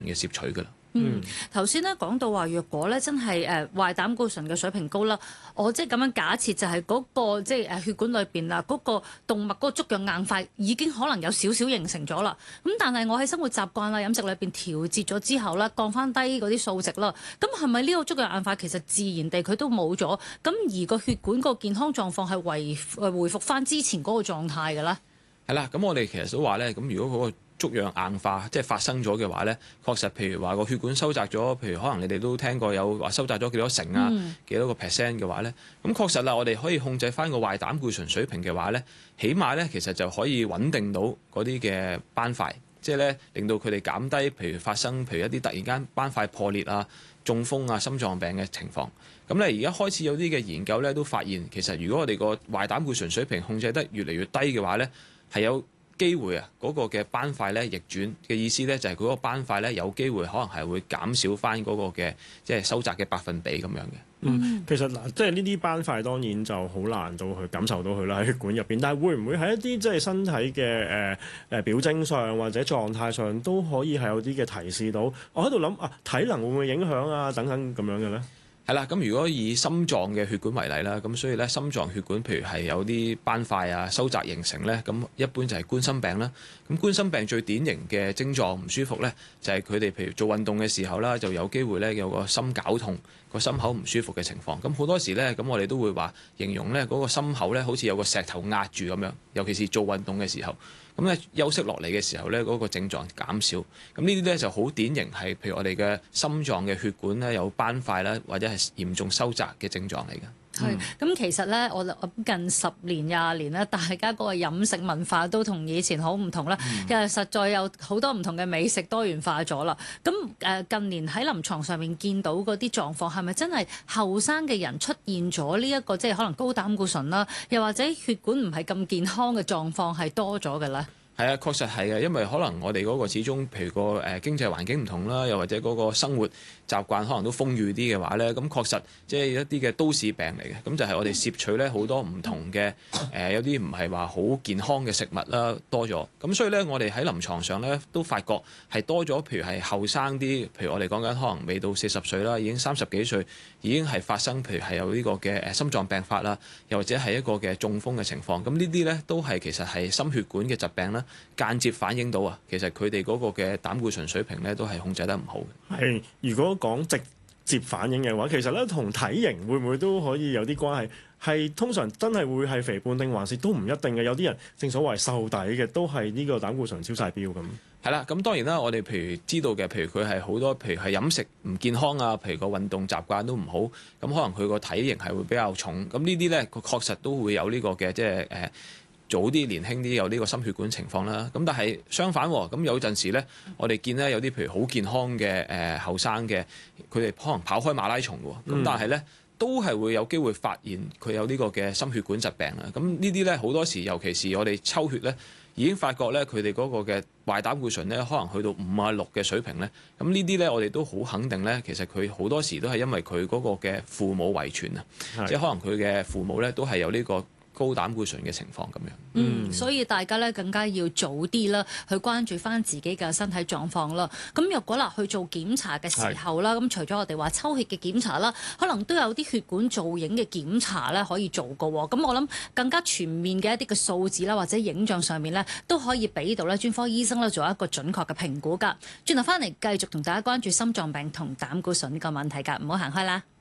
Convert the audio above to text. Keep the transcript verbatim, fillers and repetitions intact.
嘅攝取㗎啦。 嗯，頭先咧講到話，若果咧真係誒壞膽固醇嘅水平高啦，我即係咁樣假設就係嗰、嗰個即係誒血管裏邊啦，嗰、嗰個動脈嗰個粥樣硬塊已經可能有少少形成咗啦。咁但係我喺生活習慣啦、飲食裏邊調節咗之後咧，降翻低嗰啲數值啦，咁係咪呢個粥樣硬塊其實自然地佢都冇咗？咁而個血管個健康狀況係維誒回復翻之前嗰個狀態嘅咧？ 係啦，咁我哋其實都話咧，咁如果嗰個粥樣硬化即係發生咗嘅話咧，確實譬如話個血管收窄咗，譬如可能你哋都聽過有話收窄咗幾多成啊， 嗯、 幾多個 percent 嘅話咧，咁確實啦，我哋可以控制翻個壞膽固醇水平嘅話咧，起碼咧其實就可以穩定到嗰啲嘅斑塊，即係咧令到佢哋減低，譬如發生譬如一啲突然間斑塊破裂啊、中風啊、心臟病嘅情況。咁咧而家開始有啲嘅研究咧都發現，其實如果我哋個壞膽固醇水平控制得越嚟越低嘅話咧，係有機會啊，嗰個嘅斑塊咧逆轉嘅意思咧，就係佢嗰個斑塊咧有機會可能係會減少翻嗰個嘅即係收窄嘅百分比咁樣嘅。 嗯，其實嗱，即係呢啲斑塊當然就好難到去感受到佢啦喺血管入邊，但係會唔會喺一啲即係身體嘅誒誒表徵上或者狀態上都可以係有啲嘅提示到？我喺度諗啊，體能會唔會影響啊？等等咁樣嘅咧？ 係啦，咁如果以心臟嘅血管為例啦，咁所以咧心臟血管譬如係有啲斑塊啊收窄形成咧，咁一般就係冠心病啦。咁冠心病最典型嘅症狀唔舒服咧，就係佢哋譬如做運動嘅時候啦，就有機會咧有個心絞痛、個心口唔舒服嘅情況。咁好多時咧，咁我哋都會話形容咧嗰個心口咧好似有個石頭壓住咁樣，尤其是做運動嘅時候。咁咧休息落嚟嘅時候咧，嗰個症狀減少。咁呢啲咧就好典型係，譬如我哋嘅心臟嘅血管咧有斑塊啦，或者係嚴重收窄嘅症狀嚟嘅。 係，咁其實咧，我我近十年廿年咧，大家嗰個飲食文化都同以前好唔同啦。其實實在有好多唔同嘅美食多元化咗啦。咁誒近年喺臨床上面見到嗰啲狀況，係咪真係後生嘅人出現咗呢一個即係可能高膽固醇啦，又或者血管唔係咁健康嘅狀況係多咗嘅咧？ 係啊，確實係嘅，因為可能我哋嗰個始終，譬如個誒經濟環境唔同啦，又或者嗰個生活習慣可能都豐裕啲嘅話咧，咁確實即係一啲嘅都市病嚟嘅。咁就係我哋攝取咧好多唔同嘅誒，有啲唔係話好健康嘅食物啦，多咗。咁所以咧，我哋喺臨床上咧都發覺係多咗，譬如係後生啲，譬如我哋講緊可能未到四十歲啦，已經三十幾歲已經係發生，譬如係有呢個嘅誒心臟病發啦，又或者係一個嘅中風嘅情況。咁呢啲咧都係其實係心血管嘅疾病啦。間接反映到啊，其實佢哋嗰個嘅膽固醇水平咧都係控制得唔好嘅。 係，如果講直接反映嘅話，其實咧同體型會唔會都可以有啲關係？係通常真係會係肥胖定還是都唔一定嘅？有啲人正所謂瘦底嘅都係呢個膽固醇超晒標咁。 係啦，咁當然啦，我哋譬如知道嘅，譬如佢係好多，譬如係飲食唔健康啊，譬如個運動習慣都唔好，咁可能佢個體型係會比較重。咁呢啲咧，佢確實都會有呢個嘅，即係誒。早啲年輕啲有呢個心血管情況啦，咁但係相反喎，咁有陣時咧，我哋見咧有啲譬如好健康嘅誒後生嘅，佢哋可能跑開馬拉松嘅喎，咁、嗯、但係咧都係會有機會發現佢有呢個嘅心血管疾病啦。咁呢啲咧好多時，尤其是我哋抽血咧，已經發覺咧佢哋嗰個嘅壞膽固醇咧，可能去到五啊六嘅水平咧。咁呢啲咧我哋都好肯定咧，其實佢好多時都係因為佢嗰個嘅父母遺傳啊，是即係可能佢嘅父母咧都係有呢個高膽固醇嘅情況咁樣， 嗯，所以大家咧更加要早啲啦，去關注翻自己嘅身體狀況啦。咁若果啦去做檢查嘅時候啦，咁除咗我哋話抽血嘅檢查啦，可能都有啲血管造影嘅檢查咧可以做㗎喎。咁我諗更加全面嘅一啲嘅數字啦，或者影像上面咧都可以俾到咧專科醫生咧做一個準確嘅評估㗎。轉頭翻嚟繼續同大家關注心臟病同膽固醇呢個問題㗎，唔好行開啦。